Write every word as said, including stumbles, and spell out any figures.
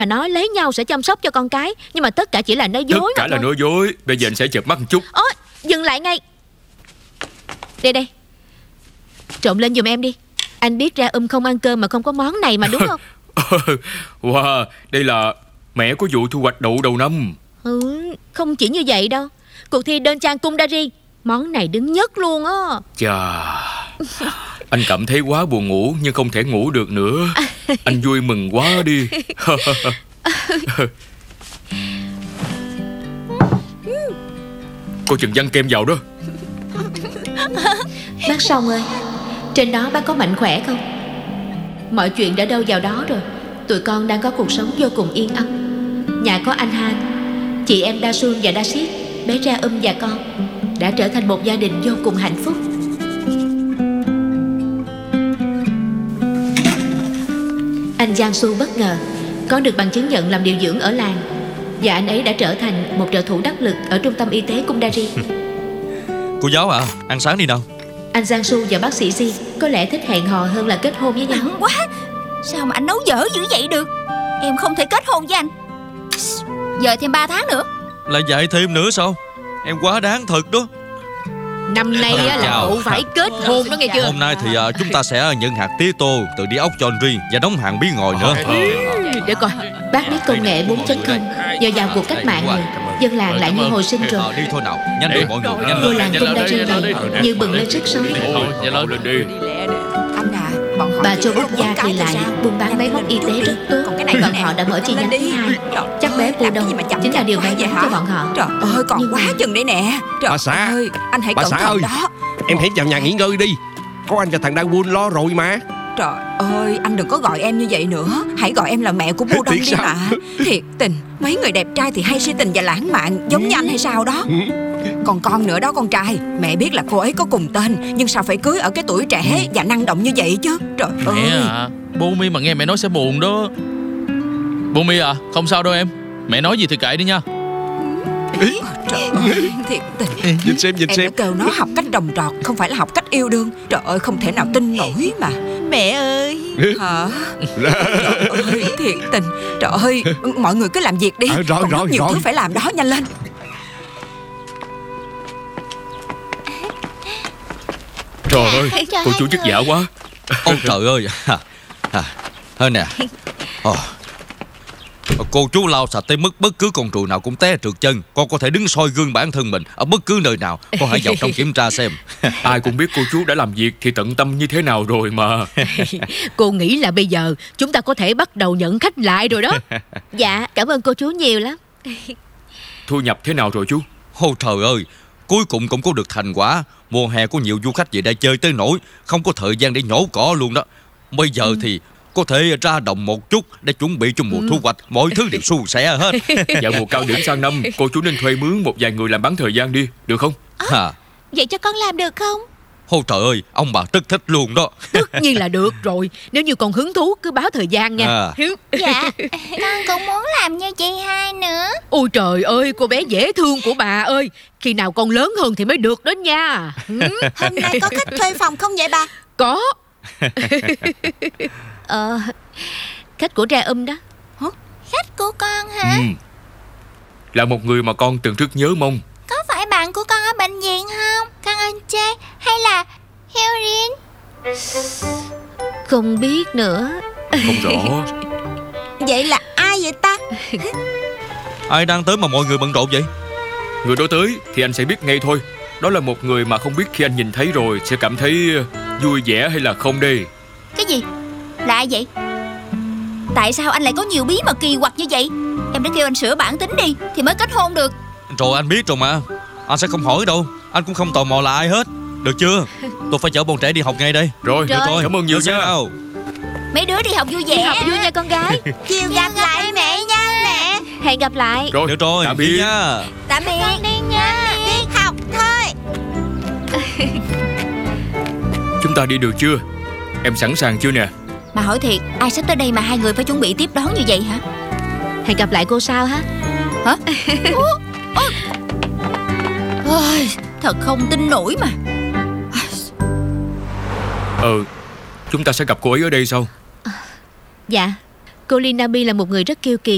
Mà nói lấy nhau sẽ chăm sóc cho con cái, nhưng mà tất cả chỉ là nói dối. Tất cả mà là thôi. nói dối. Bây giờ anh sẽ chợp mắt một chút. Ôi, dừng lại ngay. Đây đây, trộn lên giùm em đi. Anh biết ra um không ăn cơm mà không có món này mà, đúng không? Wow, đây là mẹ có vụ thu hoạch đậu đầu năm. Ừ, không chỉ như vậy đâu. Cuộc thi đơn trang Kundari, món này đứng nhất luôn á. Chà, anh cảm thấy quá buồn ngủ nhưng không thể ngủ được nữa. Anh vui mừng quá đi. Cô chừng văng kem vào đó. Bác Song ơi, trên đó bác có mạnh khỏe không? Mọi chuyện đã đâu vào đó rồi. Tụi con đang có cuộc sống vô cùng yên ấm. Nhà có anh Han, chị em Đa Xuân và Đa Siết, bé Ra Um và con đã trở thành một gia đình vô cùng hạnh phúc. Anh Giang Su bất ngờ có được bằng chứng nhận làm điều dưỡng ở làng, và anh ấy đã trở thành một trợ thủ đắc lực ở trung tâm y tế Kundari. Cô giáo à, ăn sáng đi nào. Anh Giang Su và bác sĩ Si có lẽ thích hẹn hò hơn là kết hôn với nhau. Nặng quá, sao mà anh nấu dở dữ vậy được? Em không thể kết hôn với anh. Giờ thêm ba tháng nữa. Lại dạy thêm nữa sao? Em quá đáng thật đó. Năm nay á, là Chào. cậu phải kết hôn đó nghe chưa? Hôm nay thì à, chúng ta sẽ nhận hạt tía tô từ đĩa ốc giòn ri và đóng hàng bí ngòi nữa. Để coi, bác biết công nghệ bốn chấm không. Nhờ vào cuộc cách mạng này, dân làng lại như hồi sinh rồi. Ờ, đi thôi nào, nhanh lên mọi người, nhanh Ngôi lên. làng Kundari này như bừng lên sức sống. Thôi, lên đi. Anh à, bọn họ Bà chỉ Châu có Úc Gia cái thì thôi lại sao? buôn bán máy móc y tế rất tốt. Còn cái này Bọn nè, họ đã mở chi nhánh thứ hai. Chắc bé Phu Đông chính là điều may mắn cho bọn họ. Trời ơi, còn Nhưng quá mà- chừng đây nè. Trời Bà xã. ơi, anh hãy Bà cẩn xã thận ơi. đó. Em hãy vào nhà nghỉ ngơi đi. Có anh và thằng Đăng Quân lo rồi mà. Trời ơi, anh đừng có gọi em như vậy nữa. Hãy gọi em là mẹ của Bù Đông Thiệt đi sao? mà. Thiệt tình, mấy người đẹp trai thì hay si tình và lãng mạn giống như anh hay sao đó. Còn con nữa đó con trai. Mẹ biết là cô ấy có cùng tên, nhưng sao phải cưới ở cái tuổi trẻ và năng động như vậy chứ. Trời Mẹ ơi. à, Bô Mi mà nghe mẹ nói sẽ buồn đó. Bô Mi à, không sao đâu em. Mẹ nói gì thì kệ đi nha. Trời ơi, thiệt tình. Nhìn xem, nhìn Em xem. đã kêu nó học cách trồng trọt, không phải là học cách yêu đương. Trời ơi, không thể nào tin nổi mà. Mẹ ơi. Hả? Trời ơi, thiệt tình. Trời ơi, mọi người cứ làm việc đi. À, rồi, Còn rất rồi, nhiều rồi. thứ phải làm đó, nhanh lên. Trời ơi, cô chú chất giả quá. Ôi trời ơi. À, hơn nè. Ồ. Cô chú lau sạch tới mức bất cứ con ruồi nào cũng té trượt chân. Con có thể đứng soi gương bản thân mình ở bất cứ nơi nào. Con hãy vào trong kiểm tra xem. Ai cũng biết cô chú đã làm việc thì tận tâm như thế nào rồi mà. Cô nghĩ là bây giờ chúng ta có thể bắt đầu nhận khách lại rồi đó. Dạ, cảm ơn cô chú nhiều lắm. Thu nhập thế nào rồi chú? Ôi trời ơi, cuối cùng cũng có được thành quả. Mùa hè có nhiều du khách về đây chơi tới nỗi không có thời gian để nhổ cỏ luôn đó. Bây giờ ừ. thì có thể ra đồng một chút để chuẩn bị cho mùa ừ. thu hoạch. Mọi thứ đều suôn sẻ hết. Dạo mùa cao điểm sang năm, cô chú nên thuê mướn một vài người làm bán thời gian đi, được không? À, Vậy cho con làm được không? ôi trời ơi, ông bà rất thích luôn đó. Tất nhiên là được rồi. Nếu như còn hứng thú cứ báo thời gian nha. À. Dạ, con cũng muốn làm như chị hai nữa. Ôi trời ơi, cô bé dễ thương của bà ơi. Khi nào con lớn hơn thì mới được đó nha. Hôm nay có khách thuê phòng không vậy bà? Có. Ờ, khách của Ra Um đó. Khách của con hả? Ừ. Là một người mà con từng rất nhớ mong. Có phải bạn của con ở bệnh viện không? Con Anh Chê hay là Hyorin? Không biết nữa. Không rõ. Vậy là ai vậy ta? Ai đang tới mà mọi người bận rộn vậy? Người đó tới thì anh sẽ biết ngay thôi. Đó là một người mà không biết khi anh nhìn thấy rồi sẽ cảm thấy vui vẻ hay là không đây. Cái gì? Lạ vậy? Tại sao anh lại có nhiều bí mật kỳ quặc như vậy? Em đã kêu anh sửa bản tính đi thì mới kết hôn được. Rồi anh biết rồi mà. Anh sẽ không hỏi đâu. Anh cũng không tò mò là ai hết. Được chưa? Tôi phải chở bọn trẻ đi học ngay đây. Rồi, Rồi. rồi. Cảm ơn nhiều Được nha. sao? Mấy đứa đi học vui vẻ. Đi học vui nha con gái. Chiều gặp lại mẹ nha mẹ. Hẹn gặp lại. Rồi, Được rồi, tạm đi biệt. nha. Tạm biệt. Con đi nha. Đi học thôi. Chúng ta đi được chưa? Em sẵn sàng chưa nè? Mà hỏi thiệt, ai sắp tới đây mà hai người phải chuẩn bị tiếp đón như vậy hả? Hẹn gặp lại cô sau ha. Hả? Ôi, thật không tin nổi mà. Ờ, chúng ta sẽ gặp cô ấy ở đây sau. Dạ, cô Linabi là một người rất kiêu kỳ.